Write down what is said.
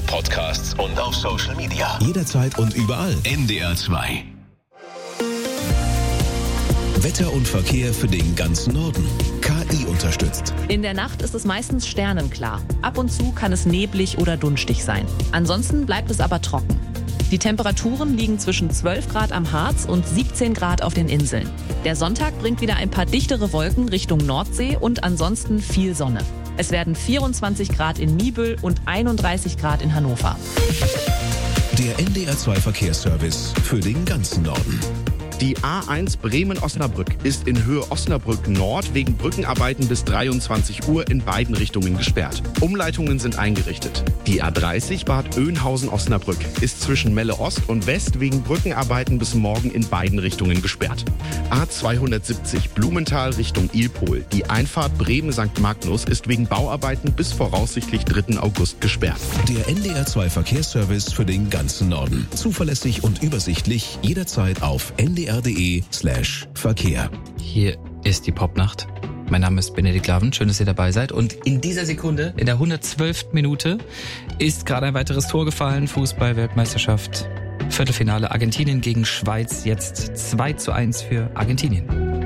Podcasts und auf Social Media. Jederzeit und überall. NDR 2. Wetter und Verkehr für den ganzen Norden. KI unterstützt. In der Nacht ist es meistens sternenklar. Ab und zu kann es neblig oder dunstig sein. Ansonsten bleibt es aber trocken. Die Temperaturen liegen zwischen 12 Grad am Harz und 17 Grad auf den Inseln. Der Sonntag bringt wieder ein paar dichtere Wolken Richtung Nordsee und ansonsten viel Sonne. Es werden 24 Grad in Niebüll und 31 Grad in Hannover. Der NDR 2 Verkehrsservice für den ganzen Norden. Die A1 Bremen-Osnabrück ist in Höhe Osnabrück Nord wegen Brückenarbeiten bis 23 Uhr in beiden Richtungen gesperrt. Umleitungen sind eingerichtet. Die A30 Bad Oeynhausen-Osnabrück ist zwischen Melle Ost und West wegen Brückenarbeiten bis morgen in beiden Richtungen gesperrt. A270 Blumenthal Richtung Ilpol. Die Einfahrt Bremen-St. Magnus ist wegen Bauarbeiten bis voraussichtlich 3. August gesperrt. Der NDR 2 Verkehrsservice für den ganzen Norden. Zuverlässig und übersichtlich, jederzeit auf ndr.de/Verkehr. Hier ist die Popnacht. Mein Name ist Benedikt Laven. Schön, dass ihr dabei seid. Und in dieser Sekunde, in der 112. Minute, ist gerade ein weiteres Tor gefallen. Fußball-Weltmeisterschaft. Viertelfinale Argentinien gegen Schweiz. Jetzt 2:1 für Argentinien.